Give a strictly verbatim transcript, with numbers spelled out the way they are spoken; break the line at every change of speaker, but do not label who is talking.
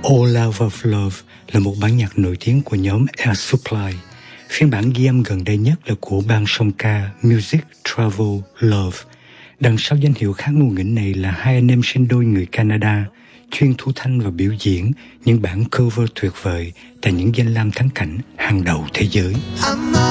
All Love of Love là một bản nhạc nổi tiếng của nhóm Air Supply. Phiên bản ghi âm gần đây nhất là của ban song ca Music Travel Love. Đằng sau danh hiệu khá ngôn nghĩnh này là hai anh em sinh đôi người Canada, chuyên thu thanh và biểu diễn những bản cover tuyệt vời tại những danh lam thắng cảnh hàng đầu thế giới.